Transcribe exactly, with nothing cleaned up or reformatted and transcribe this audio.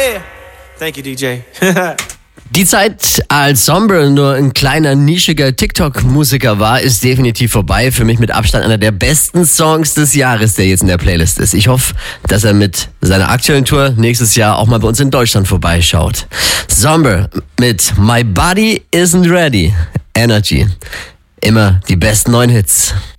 Yeah. Thank you, D J. Die Zeit, als Zomber nur ein kleiner, nischiger TikTok-Musiker war, ist definitiv vorbei. Für mich mit Abstand einer der besten Songs des Jahres, der jetzt in der Playlist ist. Ich hoffe, dass er mit seiner aktuellen Tour nächstes Jahr auch mal bei uns in Deutschland vorbeischaut. Zomber mit My Body Isn't Ready. Energy. Immer die besten neuen Hits.